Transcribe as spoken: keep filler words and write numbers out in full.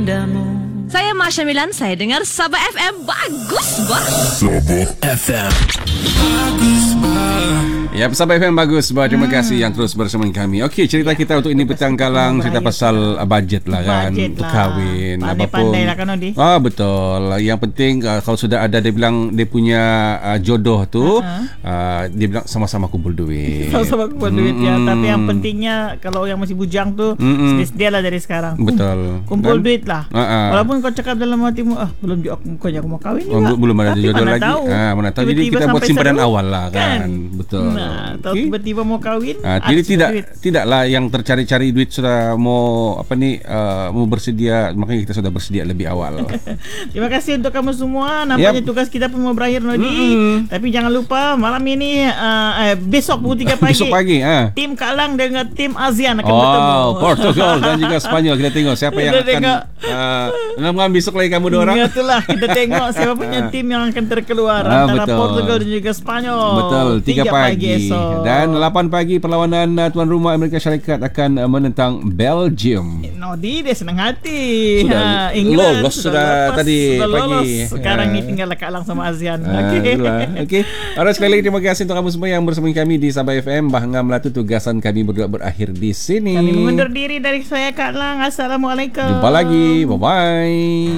padamu. Saya Masya Milan, saya dengar Sabah F M. Bagus bah. Sabah F M. Bagus bah. Ya, Sabah F M bagus bah. Terima hmm. kasih yang terus bersama kami. Okey, cerita kita untuk ini petang kalang, cerita pasal budget lah kan, budget untuk lah. kahwin. Pandai-pandai lah kan Odi. Ah, betul. Yang penting uh, kalau sudah ada dia bilang dia punya uh, jodoh tu, uh-huh. uh, dia bilang sama-sama kumpul duit. Sama-sama kumpul duit hmm. ya. Tapi yang pentingnya kalau yang masih bujang tu, hmm. sedia lah dari sekarang. Betul. Uh, kumpul dan, duit lah. Uh-uh. Walaupun kau cakap dalam hatimu, ah belum juga bukannya aku mau kahwin juga. Oh, belum ada tapi jodoh lagi. Tahu. Ah, mana tahu. Jadi kita buat simpanan seru, awal lah kan. kan? Betul. Nah, tahu okay. tiba-tiba mau kahwin. Ah, jadi tidak duit. Tidaklah yang tercari-cari duit sudah mau apa ni uh, mau bersedia, makanya kita sudah bersedia lebih awal. Terima kasih untuk kamu semua. Nampaknya yep. tugas kita pun mau berakhir Nodi. Mm-hmm. Tapi jangan lupa malam ini uh, eh, besok pukul tiga pagi. Besok pagi ah. Tim Kalang dengan tim ASEAN akan oh, bertemu. Oh, Portugal dan juga Spanyol. Kita tengok siapa yang kita akan tengok. uh, ngam-ngam besok lagi kamu dua orang. Itulah kita tengok siapa punya tim yang akan terkeluar ah, antara betul. Portugal dan juga Spanyol. Betul, tiga pagi. esok. Dan delapan pagi perlawanan uh, tuan rumah Amerika Syarikat akan uh, menentang Belgium. Nodi dia senang hati. Sudah ha, England lolos sudah, sudah lepas, tadi sudah pagi. Lolos. Sekarang uh, ni tinggal Kalang sama ASEAN. Uh, Okey. Okey. Alright, sekali lagi terima kasih untuk kamu semua yang bersama kami di Sabah F M. Bahangam Melatu, tugasan kami berdua berakhir di sini. Kami mengundur diri dari saya Kak Lang. Assalamualaikum. Jumpa lagi. Bye bye.